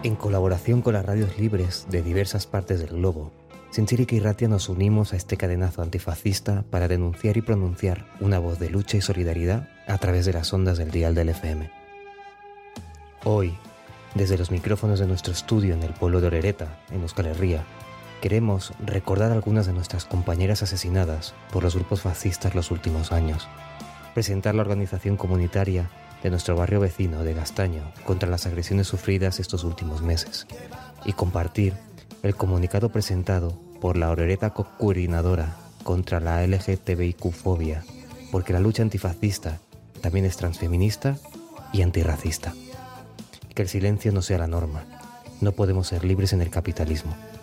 En colaboración con las radios libres de diversas partes del globo, Zintzilica y Ratia nos unimos a este cadenazo antifascista para denunciar y pronunciar una voz de lucha y solidaridad a través de las ondas del dial del FM. Hoy, desde los micrófonos de nuestro estudio en el pueblo de Orereta, en Euskal Herria, queremos recordar a algunas de nuestras compañeras asesinadas por los grupos fascistas los últimos años, presentar la organización comunitaria de nuestro barrio vecino de Gastaño contra las agresiones sufridas estos últimos meses y compartir el comunicado presentado por la Orereta Coordinadora contra la LGTBIQ-fobia, porque la lucha antifascista también es transfeminista y antirracista. Que el silencio no sea la norma. No podemos ser libres en el capitalismo.